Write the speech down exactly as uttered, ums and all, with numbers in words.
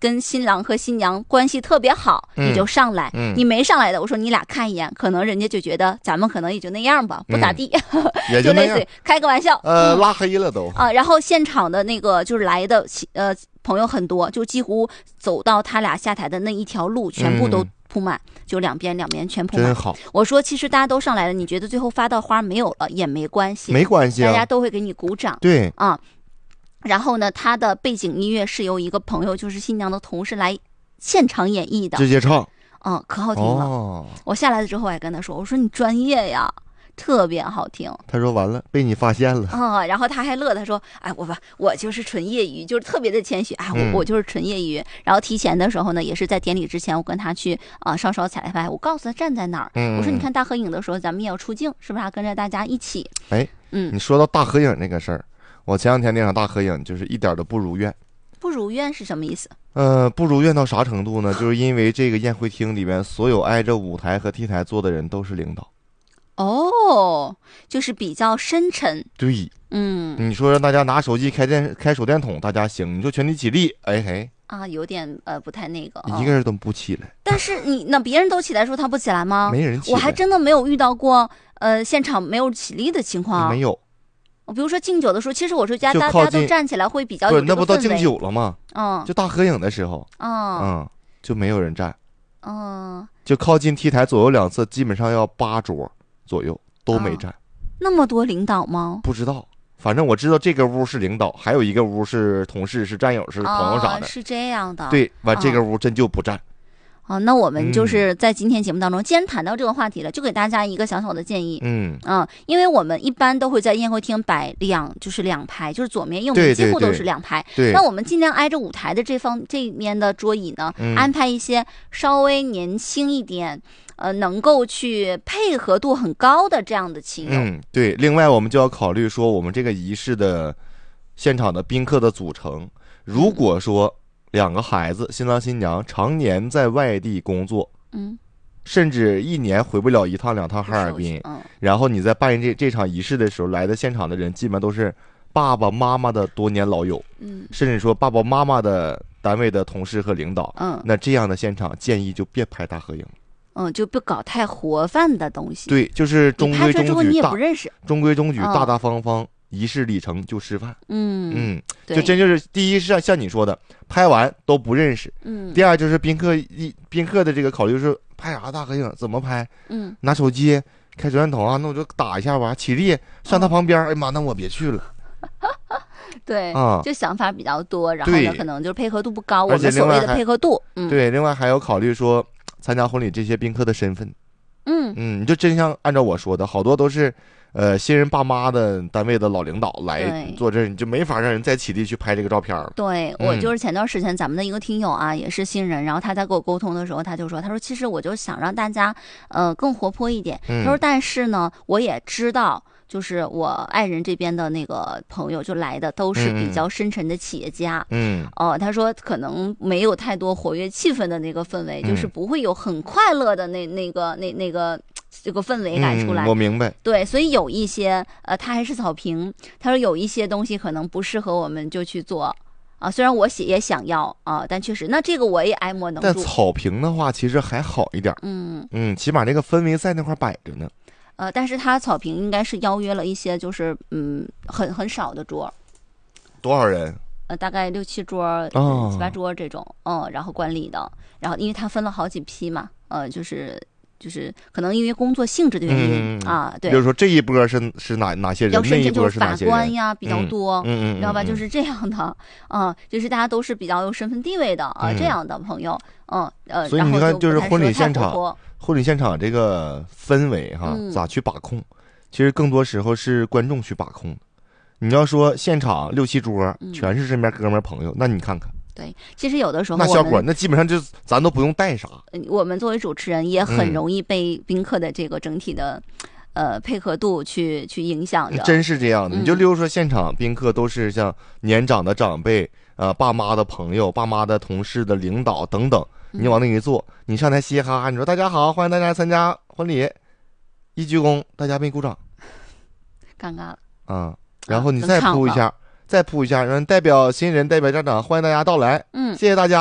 跟新郎和新娘关系特别好， 嗯、 你就上来、 嗯。 你没上来的，我说你俩看一眼，可能人家就觉得咱们可能也就那样吧，不咋地， 嗯、也就类似于开个玩笑。 呃、 嗯， 拉黑了都啊。然后现场的那个就是来的呃朋友很多，就几乎走到他俩下台的那一条路全部都铺满。嗯，就两边两边全铺满， 真好。 我说其实大家都上来了，你觉得最后发到花没有了也没关系， 没关系、啊， 大家都会给你鼓掌。 对啊，然后呢，他的背景音乐是由一个朋友，就是新娘的同事来现场演绎的， 直接唱， 嗯，可好听了。 哦、 我下来了之后，我还跟他说，我说你专业呀。特别好听， 他说完了被你发现了啊、嗯，然后他还乐，他说哎我吧我就是纯业余，就是特别的谦虚，哎我、嗯、我就是纯业余。然后提前的时候呢，也是在典礼之前，我跟他去啊、呃、上烧彩排，我告诉他站在哪儿、 嗯， 我说你看大合影的时候咱们也要出镜，是不是跟着大家一起？ 哎， 嗯， 你说到大合影那个事儿，我前两天那场大合影就是一点都不如愿。 不如愿是什么意思？ 呃，不如愿到啥程度呢？就是因为这个宴会厅里面所有挨着舞台和 T 台坐的人都是领导。 哦，就是比较深沉。 对， 嗯， 你说让大家拿手机开电开手电筒，大家行；你说全体起立，哎嘿， 啊，有点呃不太那个， 一个人都不起来。 但是你那别人都起来说他不起来吗？ 没人起来， 我还真的没有遇到过呃现场没有起立的情况。 没有。 比如说敬酒的时候，其实我说家大家都站起来会比较有这个氛围。 那不到敬酒了吗？ 嗯， 就大合影的时候， 嗯嗯，就没有人站。 嗯， 就靠近 T 台左右两侧，基本上要八桌左右。都没站、哦， 那么多领导吗？ 不知道，反正我知道这个屋是领导，还有一个屋是同事、是战友、是朋友啥的。 哦、是这样的。 对，完、哦、这个屋真就不站。 哦，那我们就是在今天节目当中，嗯、既然谈到这个话题了，就给大家一个小小的建议。 嗯嗯，因为我们一般都会在宴会厅摆两，就是两排，就是左面右面几乎都是两排。 对， 那我们尽量挨着舞台的这方这面的桌椅呢、嗯，安排一些稍微年轻一点。呃，能够去配合度很高的这样的亲友， 嗯，对。另外，我们就要考虑说，我们这个仪式的现场的宾客的组成。如果说两个孩子，新郎新娘常年在外地工作， 嗯， 甚至一年回不了一趟两趟哈尔滨， 嗯， 然后你在办这这场仪式的时候，来的现场的人基本都是爸爸妈妈的多年老友， 嗯， 甚至说爸爸妈妈的单位的同事和领导， 嗯， 那这样的现场建议就别拍大合影。 嗯，就不搞太活泛的东西。 对，就是中规中矩， 你也不认识， 中规中矩， 哦、 大大方方，仪式里程就吃饭。 嗯嗯，就真就是第一是像像你说的，拍完都不认识。 嗯。 第二就是宾客一宾客的这个考虑是拍啥大合影，怎么拍？ 嗯。 拿手机开手电筒啊，那我就打一下吧，起立上他旁边。哎呀妈，那我别去了。 对啊， 就想法比较多，然后呢，可能就是配合度不高。我们所谓的配合度，嗯， 对，另外还有考虑说。参加婚礼这些宾客的身份， 嗯嗯，你就真像按照我说的，好多都是，呃，新人爸妈的单位的老领导来坐这儿，你就没法让人再起立去拍这个照片了。 对、嗯、我就是前段时间咱们的一个听友啊，也是新人，然后他在跟我沟通的时候，他就说，他说其实我就想让大家，呃，更活泼一点。 嗯、 他说，但是呢，我也知道。就是我爱人这边的那个朋友就来的都是比较深沉的企业家， 嗯， 哦、呃，他说可能没有太多活跃气氛的那个氛围， 嗯、 就是不会有很快乐的那那个那那个这个氛围感出来、 嗯。我明白。 对，所以有一些呃，他还是草坪，他说有一些东西可能不适合我们就去做啊。虽然我也想要啊，但确实，那这个我也爱莫能助。 但草坪的话，其实还好一点， 嗯嗯，起码这个氛围在那块摆着呢。 呃，但是他草坪应该是邀约了一些，就是嗯，很很少的桌， 多少人？ 呃，大概六七桌、 哦、 七八桌这种，嗯，然后管理的，然后因为他分了好几批嘛，呃，就是就是可能因为工作性质的原因、嗯、啊，对， 比如说这一波是是哪哪些人，那一波是哪些人？ 法官呀比较多， 嗯嗯， 你知道吧？就是这样的，嗯，就是大家都是比较有身份地位的啊， 嗯、 这样的朋友，嗯呃， 所以你看，就是婚礼现场。 婚礼现场这个氛围哈， 嗯、 咋去把控？其实更多时候是观众去把控。你要说现场六七桌、 嗯、 全是身边哥们朋友，那你看看。 对，其实有的时候那小伙那基本上就咱都不用带啥。 我们作为主持人也很容易被宾客的这个整体的、嗯、呃配合度去去影响着。 真是这样的， 嗯、 你就例如说现场宾客都是像年长的长辈、呃爸妈的朋友、爸妈的同事的领导等等。你往那一坐，你上台嘻嘻哈哈，你说大家好，欢迎大家参加婚礼，一鞠躬，大家没鼓掌， 尴尬了啊。然后你再铺一下，再铺一下，让代表新人、代表家长，欢迎大家到来， 嗯， 谢谢大家。